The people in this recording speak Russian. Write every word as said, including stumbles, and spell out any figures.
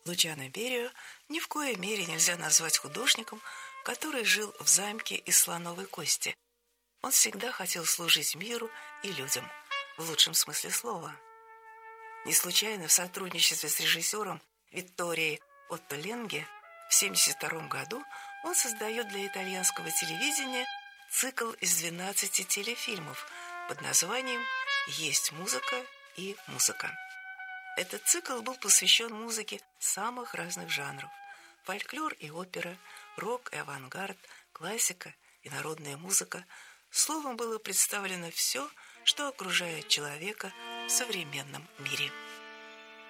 Лучано Берию ни в коей мере нельзя назвать художником, который жил в замке из слоновой кости. Он всегда хотел служить миру и людям, в лучшем смысле слова. Не случайно в сотрудничестве с режиссером Витторией Оттоленге в тысяча девятьсот семьдесят втором году он создает для итальянского телевидения цикл из двенадцати телефильмов под названием «Есть музыка и музыка». Этот цикл был посвящен музыке самых разных жанров: фольклор и опера, рок и авангард, классика и народная музыка. Словом, было представлено все, что окружает человека в современном мире.